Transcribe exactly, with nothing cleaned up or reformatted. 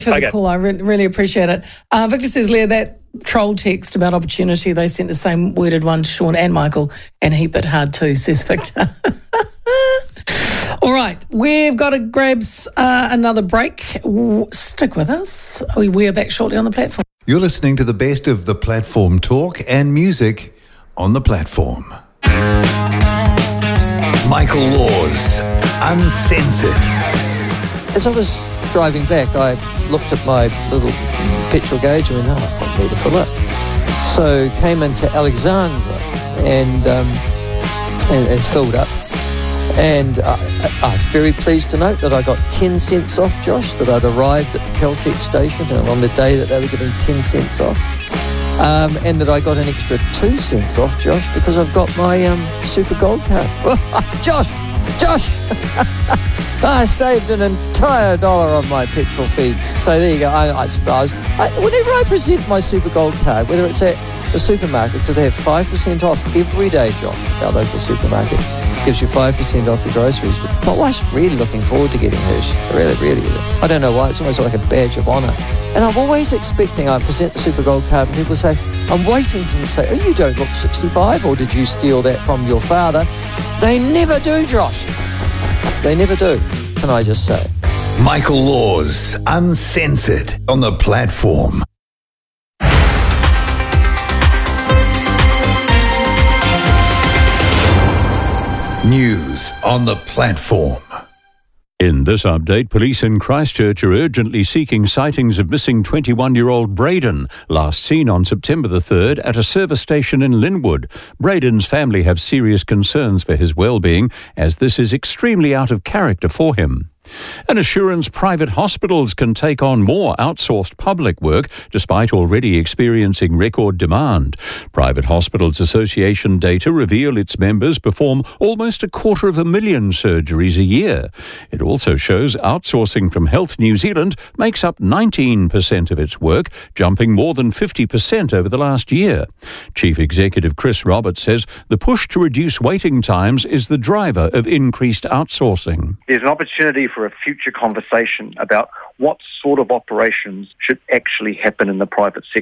For the Okay. call, I re- really appreciate it. Uh, Victor says, Leah, that troll text about opportunity, they sent the same worded one to Sean and Michael, and he bit hard too, says Victor. All right, we've got to grab uh, another break. W- Stick with us. We, we are back shortly on the platform. You're listening to the best of the platform talk and music on the platform. Michael Laws, Uncensored. As I was driving back, I looked at my little petrol gauge and went, oh, I need to fill up. So came into Alexandra and, um, and, and filled up. And I, I was very pleased to note that I got ten cents off, Josh, that I'd arrived at the Caltex station and on the day that they were giving ten cents off. Um, and that I got an extra two cents off, Josh, because I've got my um, Super Gold card. Josh, Josh, I saved an entire dollar on my petrol fee. So there you go. I, I suppose I, whenever I present my Super Gold card, whether it's at the supermarket, because they have five percent off every day, Josh, our local supermarket, gives you five percent off your groceries. But my wife's really looking forward to getting hers. Really, really, really. I don't know why. It's almost like a badge of honour. And I'm always expecting, I present the Super Gold card and people say, I'm waiting for them to say, oh, you don't look sixty-five, or did you steal that from your father? They never do, Josh. They never do, can I just say. Michael Laws, Uncensored on the platform. News on the platform. In this update, police in Christchurch are urgently seeking sightings of missing twenty-one-year-old Braden, last seen on September the third at a service station in Linwood. Braden's family have serious concerns for his well-being, as this is extremely out of character for him. An assurance private hospitals can take on more outsourced public work despite already experiencing record demand. Private Hospitals Association data reveal its members perform almost a quarter of a million surgeries a year. It also shows outsourcing from Health New Zealand makes up nineteen percent of its work, jumping more than fifty percent over the last year. Chief Executive Chris Roberts says the push to reduce waiting times is the driver of increased outsourcing. There's an opportunity for a future conversation about what sort of operations should actually happen in the private sector.